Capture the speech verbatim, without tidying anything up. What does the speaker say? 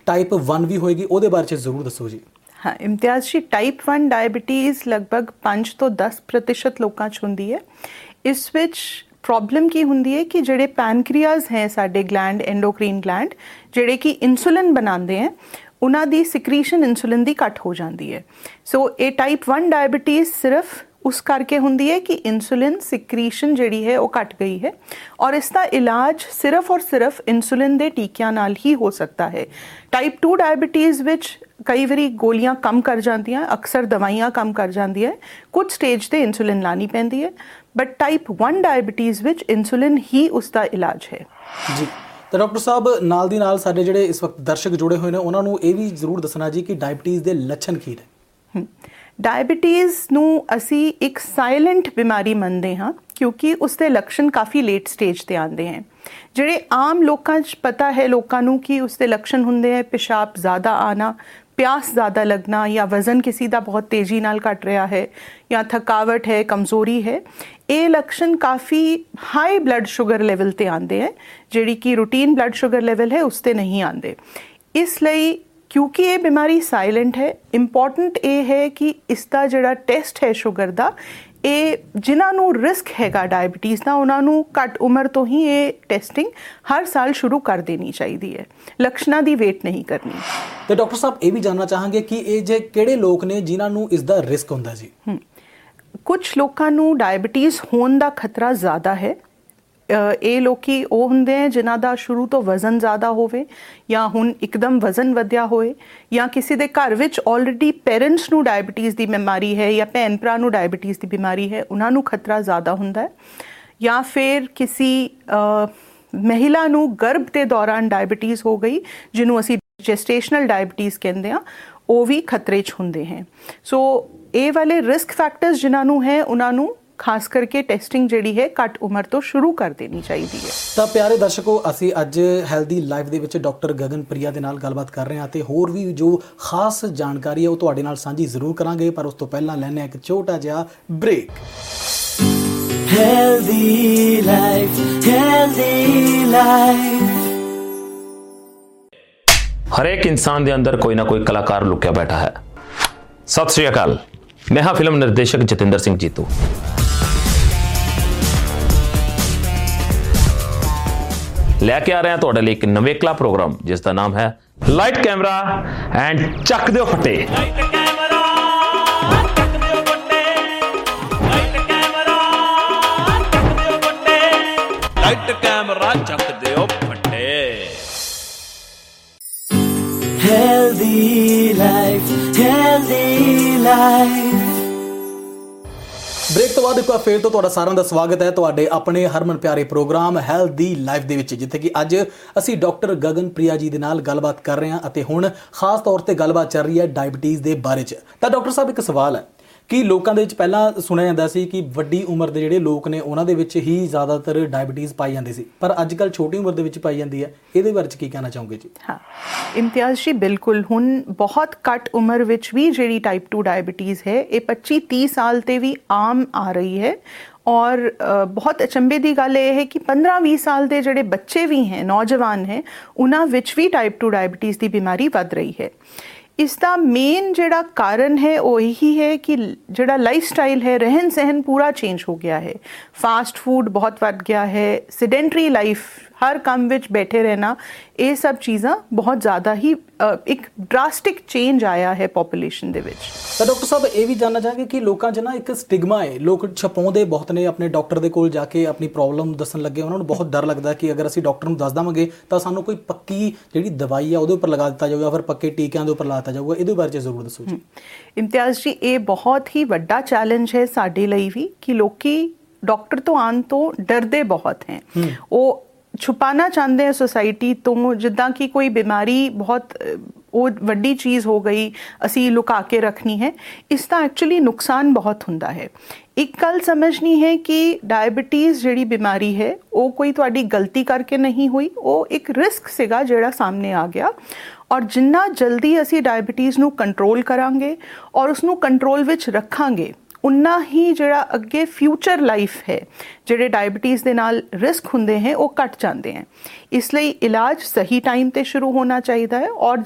Type one भी होएगी, ਉਹਦੇ ਬਾਰੇ 'ਚ ਜ਼ਰੂਰ ਦੱਸੋ ਜੀ। हाँ इम्तियाज़ जी, टाइप वन डायबिटीज़ लगभग पाँच तो दस प्रतिशत लोगों 'ਚ ਹੁੰਦੀ ਹੈ। ਇਸ ਵਿੱਚ प्रॉब्लम की ਹੁੰਦੀ है कि ਜਿਹੜੇ ਪੈਨਕ੍ਰੀਆਜ਼ ਹੈ ਸਾਡੇ ਗਲੈਂਡ, ਐਂਡੋਕ੍ਰੀਨ ਗਲੈਂਡ, ਜਿਹੜੇ ਕਿ ਇਨਸੂਲਿਨ ਬਣਾਉਂਦੇ ਹੈ, ਉਹਨਾਂ ਦੀ ਸਿਕਰੀਸ਼ਨ ਇਨਸੂਲਿਨ ਦੀ ਘੱਟ ਹੋ ਜਾਂਦੀ ਹੈ। ਸੋ ਇਹ ਟਾਈਪ वन डायबिटीज़ सिर्फ उस करके ਹੁੰਦੀ है कि इंसुलिन सिक्रीशन ਜਿਹੜੀ है वो घट गई है और इसका इलाज सिर्फ और सिर्फ इंसुलिन ਦੇ ਟੀਕਿਆਂ ਨਾਲ ਹੀ ਹੋ ਸਕਦਾ ਹੈ। टाइप टू डायबिटीज़ ਵਿੱਚ कई ਵਾਰੀ ਗੋਲੀਆਂ ਕੰਮ ਕਰ ਜਾਂਦੀਆਂ, ਅਕਸਰ ਦਵਾਈਆਂ ਕੰਮ ਕਰ ਜਾਂਦੀਆਂ, ਕੁਝ ਸਟੇਜ ਤੇ ਇੰਸੂਲਿਨ ਲਾਣੀ ਪੈਂਦੀ ਹੈ, ਬਟ ਟਾਈਪ वन डायबिटीज़ ਵਿੱਚ ਇੰਸੂਲਿਨ ਹੀ ਉਸ ਦਾ ਇਲਾਜ ਹੈ ਜੀ। ਤਾਂ ਡਾਕਟਰ ਸਾਹਿਬ, ਨਾਲ ਦੀ ਨਾਲ ਸਾਡੇ ਜਿਹੜੇ ਇਸ ਵਕਤ ਦਰਸ਼ਕ ਜੁੜੇ ਹੋਏ ਨੇ ਉਹਨਾਂ ਨੂੰ ਇਹ ਵੀ ਜ਼ਰੂਰ ਦੱਸਣਾ ਜੀ ਕਿ ਡਾਇਬਟੀਜ਼ ਦੇ ਲੱਛਣ ਕੀ ਨੇ। ਡਾਇਬਟੀਜ਼ ਨੂੰ ਅਸੀਂ ਇੱਕ ਸਾਇਲੈਂਟ ਬਿਮਾਰੀ ਮੰਨਦੇ ਹਾਂ ਕਿਉਂਕਿ ਉਸਦੇ ਲੱਛਣ ਕਾਫੀ ਲੇਟ ਸਟੇਜ ਤੇ ਆਉਂਦੇ ਹਨ। ਜਿਹੜੇ ਆਮ ਲੋਕਾਂ 'ਚ ਪਤਾ ਹੈ ਲੋਕਾਂ ਨੂੰ ਕਿ ਉਸਦੇ ਲੱਛਣ ਹੁੰਦੇ ਹੈ ਪਿਸ਼ਾਬ ਜ਼ਿਆਦਾ ਆਣਾ, ਪਿਆਸ ਜ਼ਿਆਦਾ ਲੱਗਣਾ, ਜਾਂ ਵਜ਼ਨ ਕਿਸੇ ਦਾ ਬਹੁਤ ਤੇਜ਼ੀ ਨਾਲ ਘਟ ਰਿਹਾ ਹੈ, ਜਾਂ ਥਕਾਵਟ ਹੈ, ਕਮਜ਼ੋਰੀ ਹੈ। ਇਹ ਲੱਛਣ ਕਾਫੀ ਹਾਈ ਬਲੱਡ ਸ਼ੂਗਰ ਲੈਵਲ ਤੇ ਆਉਂਦੇ ਹੈ, ਜਿਹੜੀ ਕਿ ਰੂਟੀਨ ਬਲੱਡ ਸ਼ੂਗਰ ਲੈਵਲ ਹੈ ਉਸ ਤੇ ਨਹੀਂ ਆਉਂਦੇ। ਇਸ ਲਈ ਕਿਉਂਕਿ ਇਹ ਬਿਮਾਰੀ ਸਾਇਲੈਂਟ ਹੈ, ਇੰਪੋਰਟੈਂਟ ਇਹ ਹੈ ਕਿ ਇਸ ਦਾ ਜਿਹੜਾ ਟੈਸਟ ਹੈ ਸ਼ੂਗਰ ਦਾ, ਇਹ ਜਿਨ੍ਹਾਂ ਨੂੰ ਰਿਸਕ ਹੈਗਾ ਡਾਇਬਟੀਜ਼ ਦਾ ਉਹਨਾਂ ਨੂੰ ਘੱਟ ਉਮਰ ਤੋਂ ਹੀ ਇਹ ਟੈਸਟਿੰਗ ਹਰ ਸਾਲ ਸ਼ੁਰੂ ਕਰ ਦੇਣੀ ਚਾਹੀਦੀ ਹੈ, ਲੱਛਣਾਂ ਦੀ ਵੇਟ ਨਹੀਂ ਕਰਨੀ। ਤੇ ਡਾਕਟਰ ਸਾਹਿਬ ਇਹ ਵੀ ਜਾਣਨਾ ਚਾਹਾਂਗੇ ਕਿ ਇਹ ਜੇ ਕਿਹੜੇ ਲੋਕ ਨੇ ਜਿਨ੍ਹਾਂ ਨੂੰ ਇਸ ਦਾ ਰਿਸਕ ਹੁੰਦਾ ਜੀ? ਕੁਝ ਲੋਕਾਂ ਨੂੰ ਡਾਇਬਟੀਜ਼ ਹੋਣ ਦਾ ਖਤਰਾ ਜ਼ਿਆਦਾ ਹੈ। ਇਹ ਲੋਕੀ ਉਹ ਹੁੰਦੇ ਹੈ ਜਿਨ੍ਹਾਂ ਦਾ ਸ਼ੁਰੂ ਤੋਂ ਵਜ਼ਨ ਜ਼ਿਆਦਾ ਹੋਵੇ, ਜਾਂ ਹੁਣ ਇੱਕਦਮ ਵਜ਼ਨ ਵਧਿਆ ਹੋਏ, ਜਾਂ ਕਿਸੇ ਦੇ ਘਰ ਵਿੱਚ ਆਲਰੇਡੀ ਪੇਰੈਂਟਸ ਨੂੰ ਡਾਇਬਟੀਜ਼ ਦੀ ਬਿਮਾਰੀ ਹੈ, ਜਾਂ ਭੈਣ ਭਰਾ ਨੂੰ ਡਾਇਬਟੀਜ਼ ਦੀ ਬਿਮਾਰੀ ਹੈ, ਉਹਨਾਂ ਨੂੰ ਖਤਰਾ ਜ਼ਿਆਦਾ ਹੁੰਦਾ ਹੈ। ਜਾਂ ਫਿਰ ਕਿਸੇ ਮਹਿਲਾ ਨੂੰ ਗਰਭ ਦੇ ਦੌਰਾਨ ਡਾਇਬਟੀਜ਼ ਹੋ ਗਈ, ਜਿਹਨੂੰ ਅਸੀਂ ਜੈਸਟੇਸ਼ਨਲ ਡਾਇਬਟੀਜ਼ ਕਹਿੰਦੇ ਹਾਂ, ਉਹ ਵੀ ਖਤਰੇ 'ਚ ਹੁੰਦੇ ਹੈ। ਸੋ ਇਹ ਵਾਲੇ ਰਿਸਕ ਫੈਕਟਰਸ ਜਿਨ੍ਹਾਂ ਨੂੰ ਹੈ ਉਹਨਾਂ ਨੂੰ ਖਾਸ ਕਰਕੇ ਟੈਸਟਿੰਗ ਜਿਹੜੀ ਹੈ ਘੱਟ ਉਮਰ ਤੋਂ ਸ਼ੁਰੂ ਕਰ ਦੇਣੀ ਚਾਹੀਦੀ ਹੈ। ਤਾਂ ਪਿਆਰੇ ਦਰਸ਼ਕੋ, ਅਸੀਂ ਅੱਜ ਹੈਲਦੀ ਲਾਈਫ ਦੇ ਵਿੱਚ ਡਾਕਟਰ ਗਗਨ ਪ੍ਰਿਆ ਦੇ ਨਾਲ ਗੱਲਬਾਤ ਕਰ ਰਹੇ ਹਾਂ ਤੇ ਹੋਰ ਵੀ ਜੋ ਖਾਸ ਜਾਣਕਾਰੀ ਹੈ ਉਹ ਤੁਹਾਡੇ ਨਾਲ ਸਾਂਝੀ ਜ਼ਰੂਰ ਕਰਾਂਗੇ, ਪਰ ਉਸ ਤੋਂ ਪਹਿਲਾਂ ਲੈਣੇ ਇੱਕ ਛੋਟਾ ਜਿਹਾ break. Healthy life, healthy life. ਹਰੇਕ ਇਨਸਾਨ ਦੇ ਅੰਦਰ ਕੋਈ ਨਾ ਕੋਈ ਕਲਾਕਾਰ ਲੁਕਿਆ ਬੈਠਾ ਹੈ। ਸਤਿ ਸ਼੍ਰੀ ਅਕਾਲ, ਮੈਂ ਹਾਂ ਫਿਲਮ ਨਿਰਦੇਸ਼ਕ ਜਤਿੰਦਰ ਸਿੰਘ ਜੀਤੂ। ਲੈ ਕੇ ਆ ਰਹੇ ਹਾਂ ਤੁਹਾਡੇ ਲਈ ਇੱਕ ਨਵੇਕਲਾ ਪ੍ਰੋਗਰਾਮ ਜਿਸ ਦਾ ਨਾਮ ਹੈ ਲਾਈਟ ਕੈਮਰਾ ਐਂਡ ਚੱਕ ਦਿਓ ਫੱਟੇ। ਲਾਈਟ ਕੈਮਰਾ ਚੱਕ ਦਿਓ ਫੱਟੇ। Healthy life, healthy life. Break ਤੋਂ ਬਾਅਦ ਇੱਕ ਵਾਰ ਫੇਰ ਤੋਂ ਤੁਹਾਡਾ ਸਾਰਿਆਂ ਦਾ ਸਵਾਗਤ ਹੈ ਤੁਹਾਡੇ ਆਪਣੇ ਹਰਮਨ ਪਿਆਰੇ ਪ੍ਰੋਗਰਾਮ ਹੈਲਦੀ ਲਾਈਫ ਦੇ ਵਿੱਚ, ਜਿੱਥੇ ਕਿ ਅੱਜ ਅਸੀਂ ਡਾਕਟਰ ਗਗਨ ਪ੍ਰਿਆ ਜੀ ਦੇ ਨਾਲ ਗੱਲਬਾਤ ਕਰ ਰਹੇ ਹਾਂ ਅਤੇ ਹੁਣ ਖਾਸ ਤੌਰ ਤੇ ਗੱਲਬਾਤ ਚੱਲ ਰਹੀ ਹੈ ਡਾਇਬਟੀਜ਼ ਦੇ ਬਾਰੇ 'ਚ। ਤਾਂ ਡਾਕਟਰ ਸਾਹਿਬ, ਇੱਕ ਸਵਾਲ ਹੈ ਕਿ ਲੋਕਾਂ ਦੇ ਵਿੱਚ ਪਹਿਲਾਂ ਸੁਣਿਆ ਜਾਂਦਾ ਸੀ ਕਿ ਵੱਡੀ ਉਮਰ ਦੇ ਜਿਹੜੇ ਲੋਕ ਨੇ ਉਹਨਾਂ ਦੇ ਵਿੱਚ ਹੀ ਜ਼ਿਆਦਾਤਰ ਡਾਇਬਟੀਜ਼ ਪਾਈ ਜਾਂਦੀ ਸੀ, ਪਰ ਅੱਜ ਕੱਲ੍ਹ ਛੋਟੀ ਉਮਰ ਦੇ ਵਿੱਚ ਪਾਈ ਜਾਂਦੀ ਹੈ। ਇਹਦੇ ਬਾਰੇ 'ਚ ਕੀ ਕਹਿਣਾ ਚਾਹੋਗੇ ਜੀ? ਹਾਂ ਇਮਤਿਆਜ਼ ਜੀ, ਬਿਲਕੁਲ ਹੁਣ ਬਹੁਤ ਘੱਟ ਉਮਰ ਵਿੱਚ ਵੀ ਜਿਹੜੀ ਟਾਈਪ टू डायबिटीज़ है ये पच्चीस तीस साल ते भी आम आ रही है। और बहुत अचंभे की गल यह है कि पंद्रह बीस साल के जोड़े बच्चे भी हैं, नौजवान हैं, उन्होंने विच भी टाइप टू डायबिटीज़ की बीमारी वध रही है। इसका मेन जोड़ा कारण है वो यही है कि जोड़ा लाइफ स्टाइल है, रहन सहन पूरा चेंज हो गया है। फास्ट फूड बहुत बढ़ गया है, सीडेंटरी लाइफ, हर काम विच बैठे रहना, ये सब चीज़ां बहुत ज़्यादा ही एक ड्रास्टिक चेंज आया है पॉपूलेशन दे विच। तो डॉक्टर साहब ये भी जानना चाहांगे कि लोगों 'च ना एक स्टिग्मा है, लोग छपाउंदे बहुत ने, अपने डॉक्टर दे कोल जाके अपनी प्रॉब्लम दसन लगे उन्होंने बहुत डर लगता कि अगर असीं डॉक्टर नूं दस देवांगे तो सानूं कोई पक्की जिहड़ी दवाई है उहदे उपर लगा दित्ता जाऊगा, फिर पक्के टीकिਆਂ ਦੇ ਉੱਪਰ ला दित्ता जाऊगा। ਇਹਦੇ ਬਾਰੇ ਜ਼ਰੂਰ ਦੱਸੋ ਜੀ। इम्तियाज़ जी, ये बहुत ही ਵੱਡਾ ਚੈलेंज है ਸਾਡੇ ਲਈ ਵੀ कि ਲੋਕੀ डॉक्टर तो आने तो डरते बहुत हैं। वो छुपाना चाहते हैं सोसाइटी तो, जिद्दां कि कोई बीमारी बहुत वो वड्डी चीज़ हो गई असी लुका के रखनी है। इसका एक्चुअली नुकसान बहुत हुंदा है। एक गल समझनी है कि डायबिटीज़ जिहड़ी बीमारी है वो कोई तुहाडी गलती करके नहीं हुई, वो एक रिस्क सीगा जिहड़ा सामने आ गया। और जिन्ना जल्दी असी डायबिटीज़ नूं कंट्रोल करांगे और उसनूं कंट्रोल विच रखांगे, उन्ना ही जिहड़ा अगे फ्यूचर लाइफ है, जिहड़े डायबिटीज़ दे नाल रिस्क हुंदे हैं वो घट जाते हैं। इसलिए इलाज सही टाइम ते शुरू होना चाहिए है और